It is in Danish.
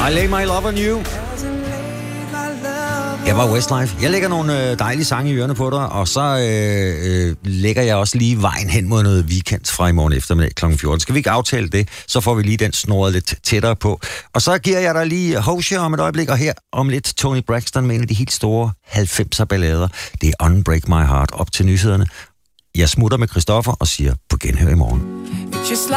I lay my love on you. Jeg var Westlife. Jeg lægger nogle dejlige sange i ørerne på dig, og så lægger jeg også lige vejen hen mod noget weekend fra i morgen eftermiddag kl. 14. Skal vi ikke aftale det? Så får vi lige den snoret lidt tættere på. Og så giver jeg dig lige Hozier om et øjeblik, og her om lidt Toni Braxton med en af de helt store 90'er ballader. Det er Unbreak My Heart op til nyhederne. Jeg smutter med Christoffer og siger på genhør i morgen.